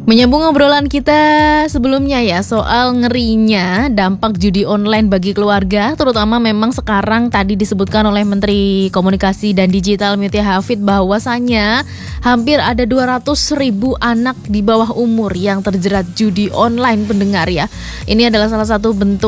Menyambung obrolan kita sebelumnya ya soal ngerinya dampak judi online bagi keluarga, terutama memang sekarang tadi disebutkan oleh Menteri Komunikasi dan Digital Mutia Hafid bahwasanya hampir ada 200.000 anak di bawah umur yang terjerat judi online, pendengar ya. Ini adalah salah satu bentuk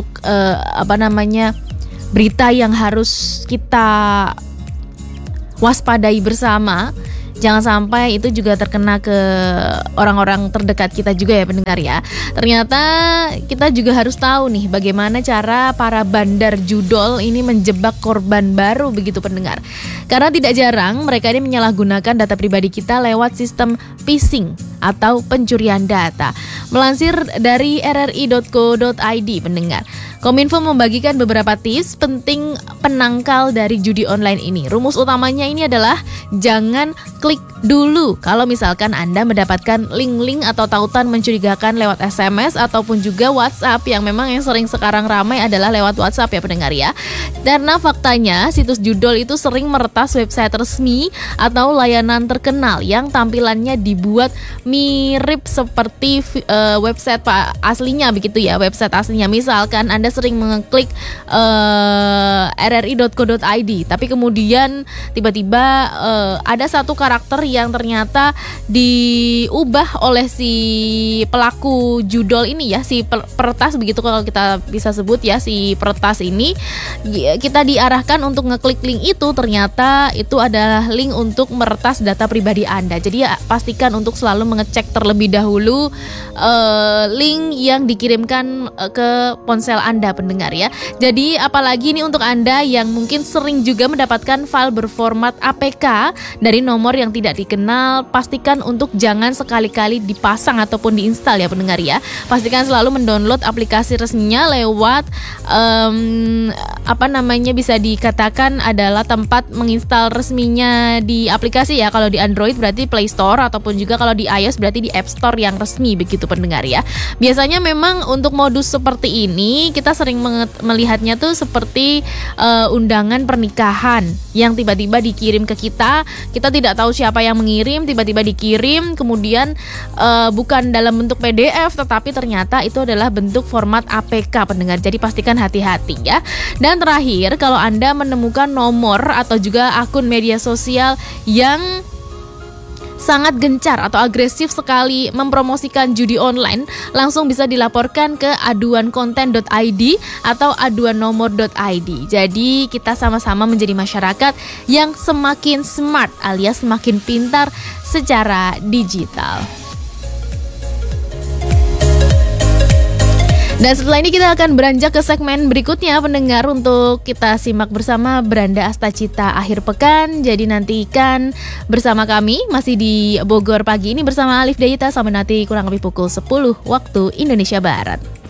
berita yang harus kita waspadai bersama. Jangan sampai itu juga terkena ke orang-orang terdekat kita juga ya pendengar ya. Ternyata kita juga harus tahu nih bagaimana cara para bandar judol ini menjebak korban baru begitu pendengar. Karena tidak jarang mereka ini menyalahgunakan data pribadi kita lewat sistem phishing atau pencurian data. Melansir dari rri.co.id pendengar, Kominfo membagikan beberapa tips penting penangkal dari judi online ini. Rumus utamanya ini adalah jangan klik dulu kalau misalkan Anda mendapatkan link-link atau tautan mencurigakan lewat SMS ataupun juga WhatsApp, yang memang yang sering sekarang ramai adalah lewat WhatsApp ya pendengar ya. Karena faktanya situs judol itu sering meretas website resmi atau layanan terkenal yang tampilannya dibuat mirip seperti website aslinya begitu ya, website aslinya. Misalkan Anda sering mengeklik rri.co.id tapi kemudian tiba-tiba ada satu karakter yang ternyata diubah oleh si pelaku judol ini ya, si peretas begitu kalau kita bisa sebut ya, si peretas ini kita diarahkan untuk ngeklik link itu, ternyata itu adalah link untuk meretas data pribadi Anda. Jadi ya pastikan untuk selalu mengecek terlebih dahulu link yang dikirimkan ke ponsel Anda pendengar ya. Jadi apalagi ini untuk Anda yang mungkin sering juga mendapatkan file berformat APK dari nomor yang tidak dikenal, pastikan untuk jangan sekali-kali dipasang ataupun diinstal ya pendengar ya. Pastikan selalu mendownload aplikasi resminya lewat bisa dikatakan adalah tempat menginstal resminya di aplikasi ya. Kalau di Android berarti Play Store, ataupun juga kalau di iOS berarti di App Store yang resmi begitu pendengar ya. Biasanya memang untuk modus seperti ini kita sering melihatnya tuh seperti undangan pernikahan yang tiba-tiba dikirim ke kita tidak tahu siapa yang mengirim, tiba-tiba dikirim, kemudian bukan dalam bentuk PDF tetapi ternyata itu adalah bentuk format APK pendengar. Jadi pastikan hati-hati ya. Dan terakhir, kalau Anda menemukan nomor atau juga akun media sosial yang sangat gencar atau agresif sekali mempromosikan judi online, langsung bisa dilaporkan ke aduankonten.id atau aduannomor.id. Jadi kita sama-sama menjadi masyarakat yang semakin smart alias semakin pintar secara digital. Dan setelah ini kita akan beranjak ke segmen berikutnya pendengar, untuk kita simak bersama Beranda Astacita akhir pekan. Jadi nantikan bersama kami masih di Bogor pagi ini bersama Alif Dayita sampai nanti kurang lebih pukul 10 waktu Indonesia Barat.